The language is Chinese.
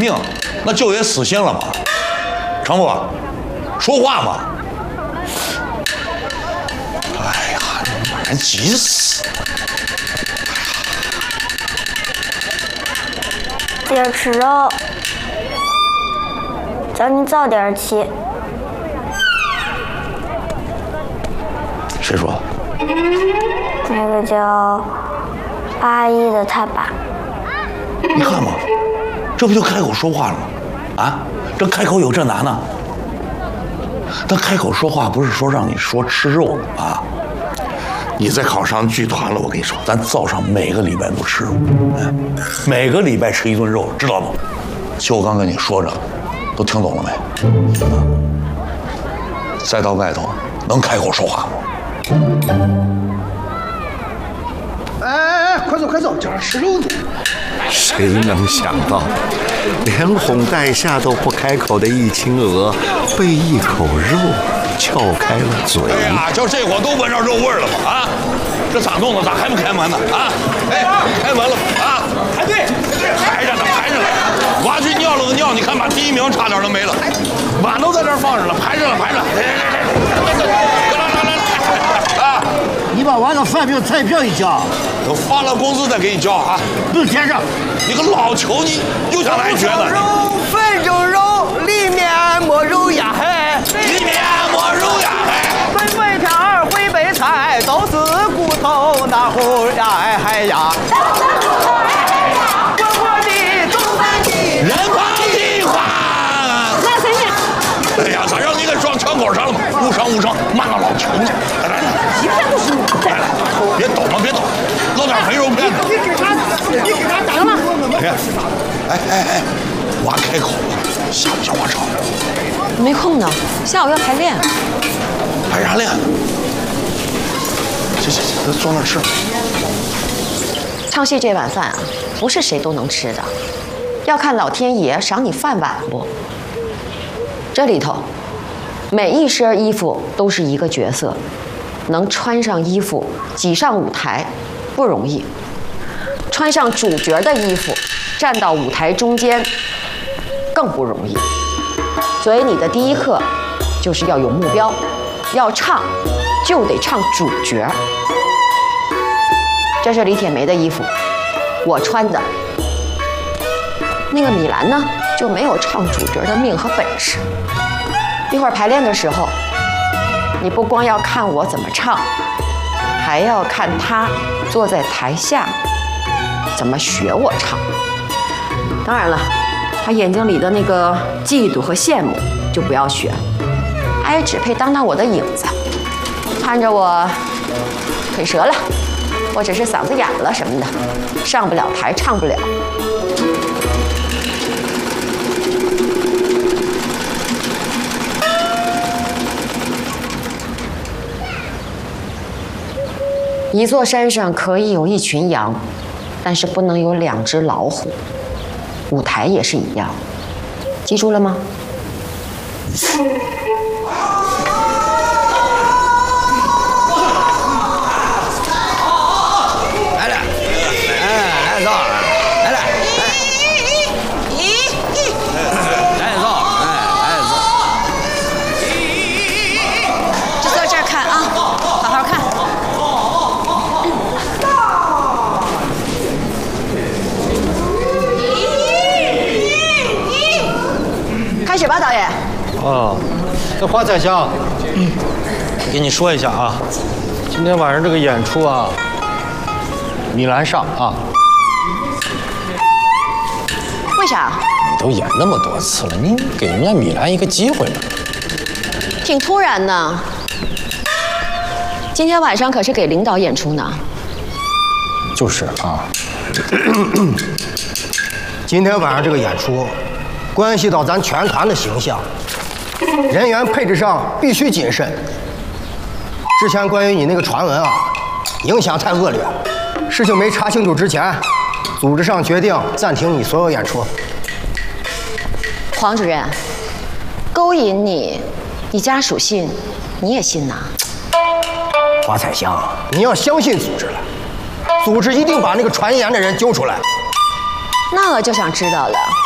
命，那就也死心了嘛，成不？说话嘛！哎呀，把人急死！ 姐吃肉，叫你早点起。 谁说的？ 那个叫阿姨的他爸。 你看嘛，这不就开口说话了吗？啊，这开口有这难呢？他开口说话不是说让你说吃肉啊？你再考上剧团了，我跟你说，咱灶上每个礼拜都吃肉，每个礼拜吃一顿肉，知道吗？就我刚跟你说着，都听懂了没？再到外头能开口说话吗？ 哎，快走快走，叫人吃肉呢。 谁能想到，连哄带吓都不开口的易青娥，被一口肉撬开了嘴。 哎呀，就这会儿都闻着肉味了吗？啊，这咋弄的？咋还不开门呢？啊，哎，开门了啊！排队，排着呢，排着呢。我去尿了个尿，你看把第一名差点都没了。碗都在这儿放着呢，排着了，排着。啊！ 你把完了饭票、菜票一交， 等发了工资再给你交啊！ 不是先生， 你个老球，你又想来绝呢？ 肉分中肉，里面没肉呀嘿， 里面没肉呀嘿。 分肥片儿回白菜，都是骨头那乎呀哎呀。滚滚的中山的人胖的话， 那谁呢？ 哎呀，咋让你给撞枪口上了嘛？误伤误伤，骂到老球呢！来， 一片都是你。 来，别抖嘛，别抖，捞点肥肉片子。 你给他打了吗？ 哎，我还开口了，下不下我场？ 没空呢，下午要排练。 排啥练？行，坐那吃。 唱戏这碗饭啊，不是谁都能吃的，要看老天爷赏你饭碗不。这里头，每一身衣服都是一个角色，能穿上衣服挤上舞台不容易，穿上主角的衣服站到舞台中间更不容易。所以你的第一课就是要有目标，要唱就得唱主角。这是李铁梅的衣服，我穿的。那个米兰呢，就没有唱主角的命和本事。一会儿排练的时候，你不光要看我怎么唱，还要看他坐在台下怎么学我唱。当然了，他眼睛里的那个嫉妒和羡慕就不要学，他也只配当我的影子，看着我腿折了，或者是嗓子哑了什么的，上不了台，唱不了。一座山上可以有一群羊，但是不能有2只老虎。舞台也是一样，记住了吗？ 来了，来走，来了，来走，来走。 就坐这儿看啊，好好看。开始吧，导演。 哦，这华彩香，给你说一下啊，今天晚上这个演出啊，米兰上啊。 为啥？ 你都演那么多次了，你给人家米兰一个机会嘛。 挺突然的。今天晚上可是给领导演出呢。 就是啊。 今天晚上这个演出，关系到咱全团的形象，人员配置上必须谨慎。之前关于你那个传闻啊，影响太恶劣，事情没查清楚之前，组织上决定暂停你所有演出。 黄主任，勾引你家属信，你也信呐？ 华彩香，你要相信组织了，组织一定把那个传言的人揪出来。 那我就想知道了。